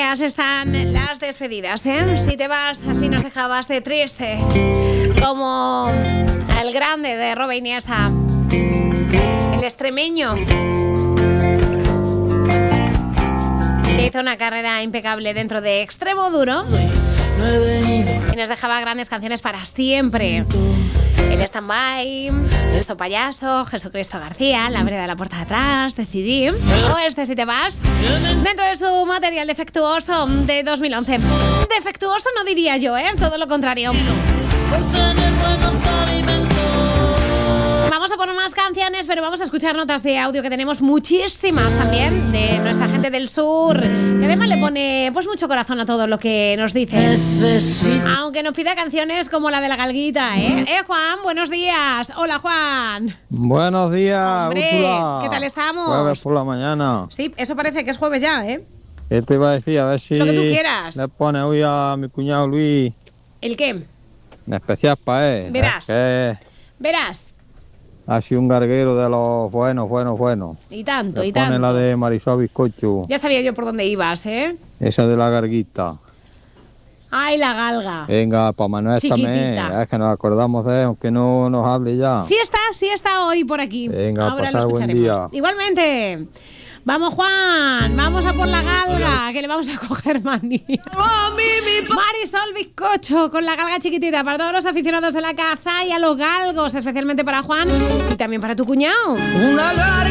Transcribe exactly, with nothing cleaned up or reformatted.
feas están las despedidas, ¿eh? Si te vas, así nos dejabas de tristes. Como el grande de Robert Iniesta, el extremeño, que hizo una carrera impecable dentro de Extremoduro y nos dejaba grandes canciones para siempre. El Stand-by, Eso Payaso, Jesucristo García, La vereda de la puerta de atrás, Decidí, o este Si te vas, dentro de su material defectuoso de dos mil once. Defectuoso no diría yo, ¿eh? Todo lo contrario. Vamos a poner más canciones, pero vamos a escuchar notas de audio, que tenemos muchísimas también de nuestra gente del sur, que además le pone pues mucho corazón a todo lo que nos dice. Aunque nos pida canciones como la de la galguita, ¿eh? Eh, Juan, buenos días. Hola, Juan. Buenos días, Hombre, Úrsula. ¿qué tal estamos? Jueves por la mañana. Sí, eso parece que es jueves ya, ¿eh? ¿Qué te iba a decir? A ver si Lo que tú quieras. le pone hoy a mi cuñado Luis. ¿El qué? En especial para él. Verás. Es que Verás. ha sido un garguero de los buenos, buenos, buenos. Y tanto, Le y pone tanto. la de Marisol Bizcocho. Ya sabía yo por dónde ibas, ¿eh? Esa de la garguita. Ay, la galga. Venga, para Manuel Chiquitita. también. Es que nos acordamos de él, aunque no nos hable ya. Sí está, sí está hoy por aquí. Venga, ahora pasar lo buen escucharemos. día. Igualmente. Vamos, Juan, vamos a por la galga, que le vamos a coger manía. Marisol Bizcocho con la galga chiquitita para todos los aficionados a la caza y a los galgos, especialmente para Juan y también para tu cuñado. Una